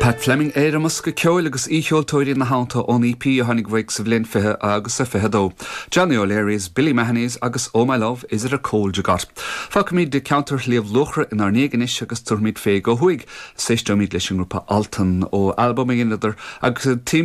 Pat Fleming éiramas go ceol agus ícheoltóirí na hánta ón EP a tháinig bhaig sa bhliain fithe agus sa fithe dó. Johnny O'Leary's, Billy Mahaney's agus Oh My Love is it a cold you got. Fácamid de counter líomh luchra in ar néganis agus turmid fé go huig. 6 míad leis an grúpa Alton ó album idir agus